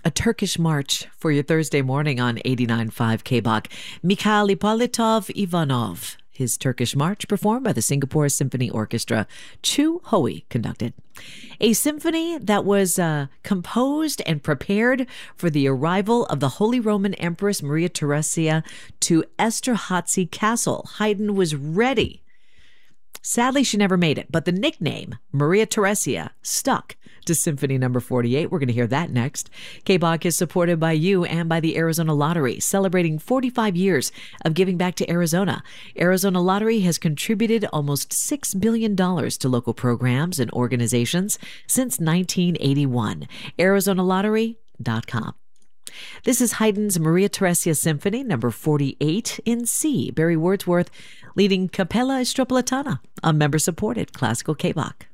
a Turkish march for your Thursday morning on 89.5 KBOK. Mikhail Ippolitov Ivanov. His Turkish march performed by the Singapore Symphony Orchestra. Chu Hui conducted. A symphony that was composed and prepared for the arrival of the Holy Roman Empress Maria Theresia to Esterházy Castle. Haydn was ready. Sadly, she never made it, but the nickname, Maria Theresia, stuck to Symphony Number 48. We're going to hear that next. KBOK is supported by you and by the Arizona Lottery, celebrating 45 years of giving back to Arizona. Arizona Lottery has contributed almost $6 billion to local programs and organizations since 1981. ArizonaLottery.com. This is Haydn's Maria Theresia Symphony Number 48 in C. Barry Wordsworth leading Capella Estropolitana, a member-supported classical KBOK.